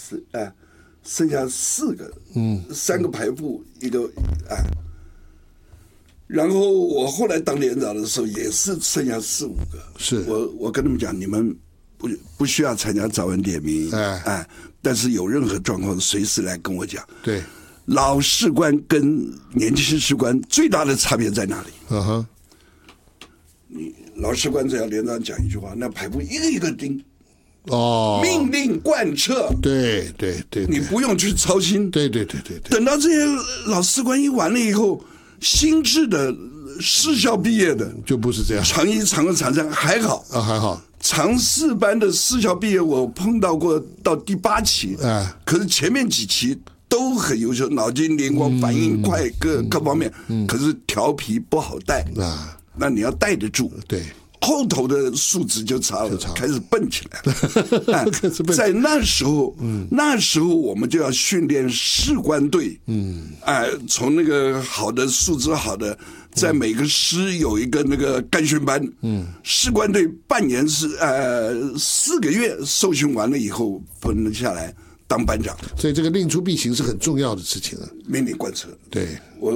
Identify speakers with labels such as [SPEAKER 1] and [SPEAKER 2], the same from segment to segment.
[SPEAKER 1] 剩下4个，3个排副，一个然后我后来当连长的时候也是剩下4、5个。
[SPEAKER 2] 是
[SPEAKER 1] 我跟他们讲，你们不需要参加早晚点名，但是有任何状况随时来跟我讲。
[SPEAKER 2] 对，
[SPEAKER 1] 老士官跟年轻士官最大的差别在哪里？你老士官只要连长讲一句话，那排部一个一个盯。命令贯彻，
[SPEAKER 2] 对，
[SPEAKER 1] 你不用去操心。
[SPEAKER 2] 对。
[SPEAKER 1] 等到这些老士官一完了以后，新制的士校毕业的
[SPEAKER 2] 就不是这样。
[SPEAKER 1] 常1、常2、常3还好
[SPEAKER 2] 还好。
[SPEAKER 1] 常4班的士校毕业，我碰到过到第8期，可是前面几期都很优秀，脑筋灵光，反应快，各方面，可是调皮不好带那你要带得住。
[SPEAKER 2] 对。
[SPEAKER 1] 后头的素质就差了，开始笨起来了。在那时候，我们就要训练士官队。从那个好的素质好的，在每个师有一个那个干训班。士官队半年是4个月受训完了以后分下来当班长。
[SPEAKER 2] 所以这个令出必行是很重要的事情啊，
[SPEAKER 1] 命令贯彻。
[SPEAKER 2] 对，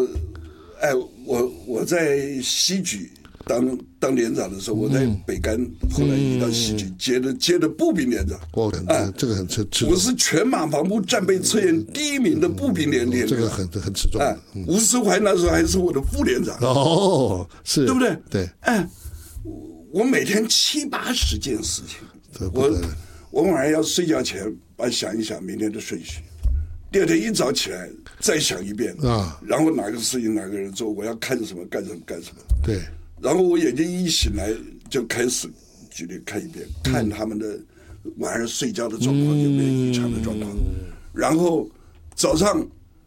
[SPEAKER 1] 我在西举。当连长的时候，我在北干，后来移到西局，接的步兵连长。
[SPEAKER 2] 这个很吃重。
[SPEAKER 1] 我是全马防部战备测验第1名的步兵连长。
[SPEAKER 2] 这个很吃重。
[SPEAKER 1] 吴思怀那时候还是我的副连长。
[SPEAKER 2] 是，
[SPEAKER 1] 对不对？
[SPEAKER 2] 对。
[SPEAKER 1] 我每天70、80件事情，我晚上要睡觉前想一想明天的顺序，第2天一早起来再想一遍然后哪个事情哪个人做，我要看什么干什么。
[SPEAKER 2] 对。
[SPEAKER 1] 然后我眼睛一醒来就开始举例看一遍，看他们的晚上睡觉的状况有没有异常的状况。然后早上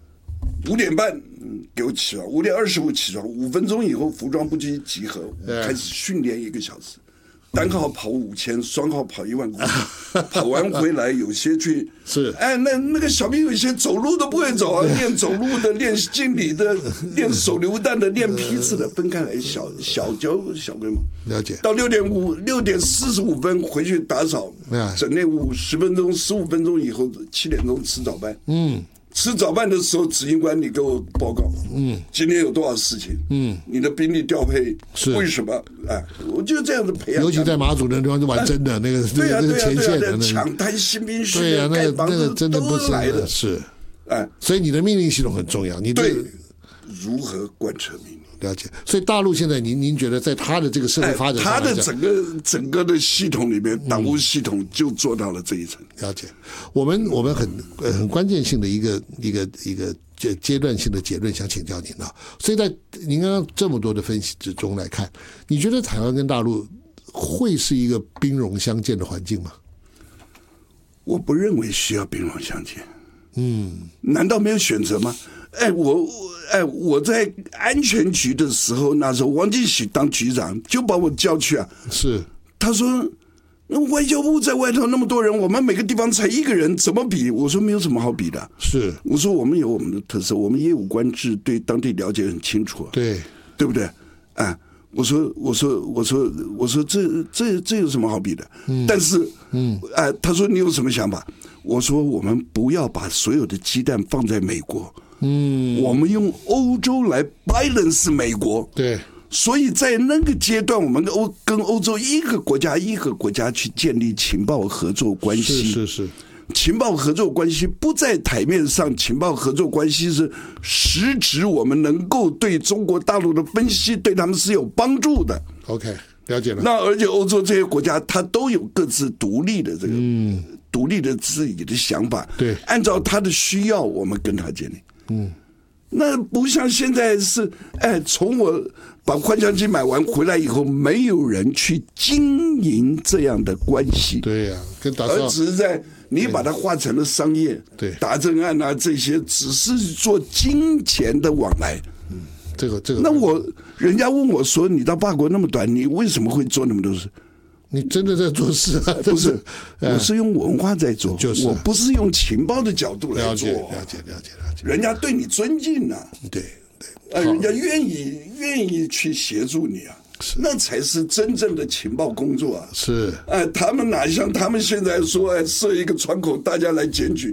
[SPEAKER 1] 5点半给我起床，5点25起床，5分钟以后服装部集合，开始训练1个小时。单号跑5000，双号跑1万公里，跑完回来有些去
[SPEAKER 2] 是
[SPEAKER 1] 那个小兵有些走路都不会走啊，练走路的，练敬礼的，练手榴弹的，练批次的，分开来小规模。
[SPEAKER 2] 了解。
[SPEAKER 1] 到6点45分回去打扫，整练50分钟15分钟以后7点钟吃早班。吃早饭的时候，执行官你给我报告，今天有多少事情，你的兵力调配是为什么？我就这样子培养。
[SPEAKER 2] 尤其在马祖那地方是玩真的，那个
[SPEAKER 1] 对啊，
[SPEAKER 2] 前线的
[SPEAKER 1] 抢滩新兵训
[SPEAKER 2] 练，
[SPEAKER 1] 盖房子
[SPEAKER 2] 真的不是
[SPEAKER 1] 来的，
[SPEAKER 2] 是，所以你的命令系统很重要，你
[SPEAKER 1] 对如何贯彻命令。
[SPEAKER 2] 了解，所以大陆现在您觉得在他的这个社会发展上，
[SPEAKER 1] 他的整个的系统里面，党务系统就做到了这一层。
[SPEAKER 2] 了解，我们很关键性的一个阶段性的结论，想请教您啊。所以在您刚刚这么多的分析之中来看，你觉得台湾跟大陆会是一个兵戎相见的环境吗？
[SPEAKER 1] 我不认为需要兵戎相见。难道没有选择吗？我在安全局的时候，那时候王进喜当局长，就把我叫去啊。
[SPEAKER 2] 是，
[SPEAKER 1] 他说，外交部在外头那么多人，我们每个地方才1个人，怎么比？我说没有什么好比的。
[SPEAKER 2] 是，
[SPEAKER 1] 我说我们有我们的特色，我们业务官制对当地了解很清楚，
[SPEAKER 2] 对
[SPEAKER 1] 不对？我说这有什么好比的？但是，他说你有什么想法？我说我们不要把所有的鸡蛋放在美国，我们用欧洲来 balance 美国。
[SPEAKER 2] 对，
[SPEAKER 1] 所以在那个阶段，我们跟欧洲一个国家去建立情报合作关系。
[SPEAKER 2] 是。
[SPEAKER 1] 情报合作关系不在台面上，情报合作关系是实质我们能够对中国大陆的分析，对他们是有帮助的。
[SPEAKER 2] OK， 了解了。
[SPEAKER 1] 那而且欧洲这些国家，它都有各自独立的独立的自己的想法。
[SPEAKER 2] 对，
[SPEAKER 1] 按照他的需要，我们跟他建立。那不像现在是，从我把宽强机买完回来以后，没有人去经营这样的关系。
[SPEAKER 2] 对呀，跟打仗，
[SPEAKER 1] 而只是在你把它化成了商业，
[SPEAKER 2] 对，
[SPEAKER 1] 打政案啊这些，只是做金钱的往来。
[SPEAKER 2] 这个。
[SPEAKER 1] 那人家问我说，你到法国那么短，你为什么会做那么多事？
[SPEAKER 2] 你真的在做事啊？
[SPEAKER 1] 不是，我是用文化在做，我不是用情报的角度来做。
[SPEAKER 2] 了解。
[SPEAKER 1] 人家对你尊敬啊，
[SPEAKER 2] 对，
[SPEAKER 1] 人家愿意去协助你啊，那才是真正的情报工作啊。
[SPEAKER 2] 是，
[SPEAKER 1] 他们哪像他们现在说，设一个窗口，大家来检举。